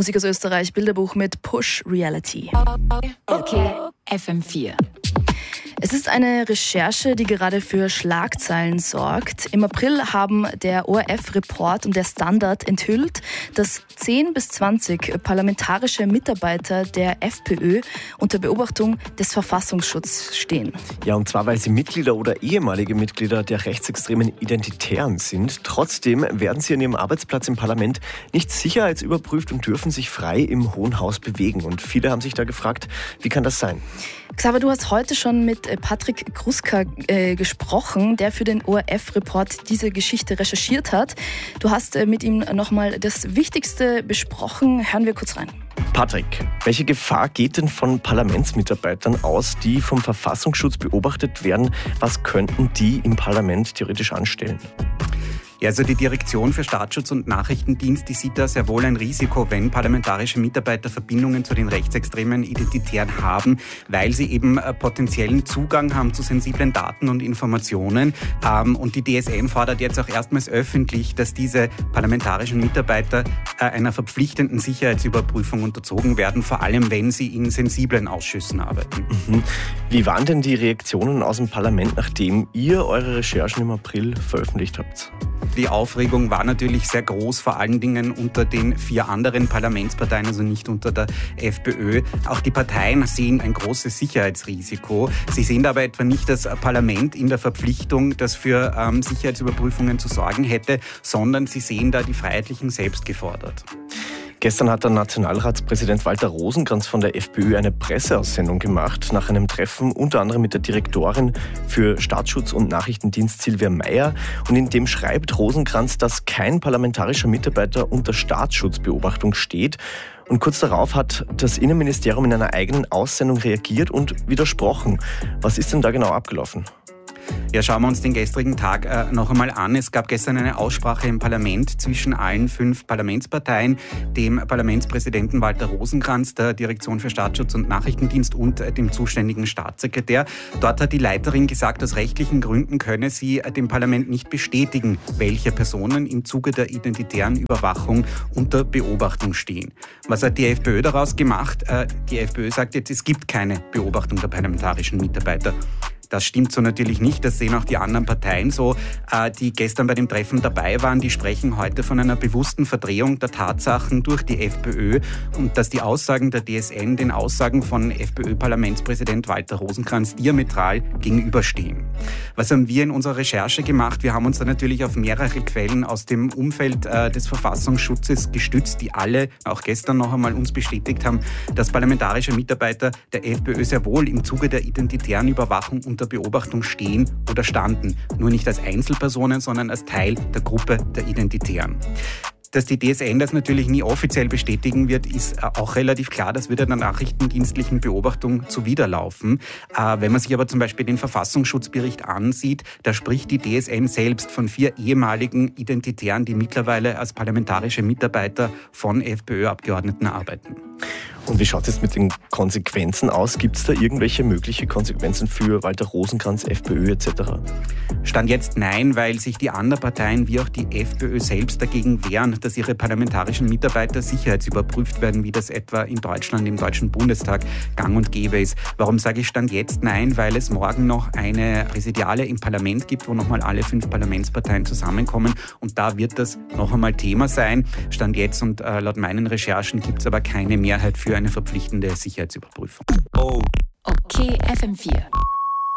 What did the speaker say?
Musik aus Österreich, Bilderbuch mit Push Reality. Okay, FM4. Es ist eine Recherche, die gerade für Schlagzeilen sorgt. Im April haben der ORF-Report und der Standard enthüllt, dass 10 bis 20 parlamentarische Mitarbeiter der FPÖ unter Beobachtung des Verfassungsschutzes stehen. Ja, und zwar, weil sie Mitglieder oder ehemalige Mitglieder der rechtsextremen Identitären sind. Trotzdem werden sie an ihrem Arbeitsplatz im Parlament nicht sicherheitsüberprüft und dürfen sich frei im Hohen Haus bewegen. Und viele haben sich da gefragt, wie kann das sein? Xaver, du hast heute schon mit Patrick Kruska gesprochen, der für den ORF-Report diese Geschichte recherchiert hat. Du hast mit ihm nochmal das Wichtigste besprochen. Hören wir kurz rein. Patrick, welche Gefahr geht denn von Parlamentsmitarbeitern aus, die vom Verfassungsschutz beobachtet werden? Was könnten die im Parlament theoretisch anstellen? Ja, also die Direktion für Staatsschutz und Nachrichtendienst, die sieht da sehr wohl ein Risiko, wenn parlamentarische Mitarbeiter Verbindungen zu den rechtsextremen Identitären haben, weil sie eben potenziellen Zugang haben zu sensiblen Daten und Informationen. Und die DSN fordert jetzt auch erstmals öffentlich, dass diese parlamentarischen Mitarbeiter einer verpflichtenden Sicherheitsüberprüfung unterzogen werden, vor allem wenn sie in sensiblen Ausschüssen arbeiten. Wie waren denn die Reaktionen aus dem Parlament, nachdem ihr eure Recherchen im April veröffentlicht habt? Die Aufregung war natürlich sehr groß, vor allen Dingen unter den 4 anderen Parlamentsparteien, also nicht unter der FPÖ. Auch die Parteien sehen ein großes Sicherheitsrisiko. Sie sehen aber etwa nicht das Parlament in der Verpflichtung, das für Sicherheitsüberprüfungen zu sorgen hätte, sondern sie sehen da die Freiheitlichen selbst gefordert. Gestern hat der Nationalratspräsident Walter Rosenkranz von der FPÖ eine Presseaussendung gemacht, nach einem Treffen unter anderem mit der Direktorin für Staatsschutz und Nachrichtendienst Silvia Meyer. Und in dem schreibt Rosenkranz, dass kein parlamentarischer Mitarbeiter unter Staatsschutzbeobachtung steht. Und kurz darauf hat das Innenministerium in einer eigenen Aussendung reagiert und widersprochen. Was ist denn da genau abgelaufen? Ja, schauen wir uns den gestrigen Tag noch einmal an. Es gab gestern eine Aussprache im Parlament zwischen allen 5 Parlamentsparteien, dem Parlamentspräsidenten Walter Rosenkranz, der Direktion für Staatsschutz und Nachrichtendienst und dem zuständigen Staatssekretär. Dort hat die Leiterin gesagt, aus rechtlichen Gründen könne sie dem Parlament nicht bestätigen, welche Personen im Zuge der identitären Überwachung unter Beobachtung stehen. Was hat die FPÖ daraus gemacht? Die FPÖ sagt jetzt, es gibt keine Beobachtung der parlamentarischen Mitarbeiter. Das stimmt so natürlich nicht, das sehen auch die anderen Parteien so, die gestern bei dem Treffen dabei waren. Die sprechen heute von einer bewussten Verdrehung der Tatsachen durch die FPÖ und dass die Aussagen der DSN den Aussagen von FPÖ-Parlamentspräsident Walter Rosenkranz diametral gegenüberstehen. Was haben wir in unserer Recherche gemacht? Wir haben uns da natürlich auf mehrere Quellen aus dem Umfeld des Verfassungsschutzes gestützt, die alle auch gestern noch einmal uns bestätigt haben, dass parlamentarische Mitarbeiter der FPÖ sehr wohl im Zuge der identitären Überwachung unter Beobachtung stehen oder standen. Nur nicht als Einzelpersonen, sondern als Teil der Gruppe der Identitären. Dass die DSN das natürlich nie offiziell bestätigen wird, ist auch relativ klar. Das wird einer nachrichtendienstlichen Beobachtung zuwiderlaufen. Wenn man sich aber zum Beispiel den Verfassungsschutzbericht ansieht, da spricht die DSN selbst von 4 ehemaligen Identitären, die mittlerweile als parlamentarische Mitarbeiter von FPÖ-Abgeordneten arbeiten. Und wie schaut es jetzt mit den Konsequenzen aus? Gibt es da irgendwelche mögliche Konsequenzen für Walter Rosenkranz, FPÖ etc.? Stand jetzt nein, weil sich die anderen Parteien wie auch die FPÖ selbst dagegen wehren, dass ihre parlamentarischen Mitarbeiter sicherheitsüberprüft werden, wie das etwa in Deutschland im Deutschen Bundestag gang und gäbe ist. Warum sage ich Stand jetzt nein? Weil es morgen noch eine Präsidiale im Parlament gibt, wo nochmal alle 5 Parlamentsparteien zusammenkommen und da wird das noch einmal Thema sein. Stand jetzt und laut meinen Recherchen gibt es aber keine Mehrheit für eine verpflichtende Sicherheitsüberprüfung. Okay, FM4.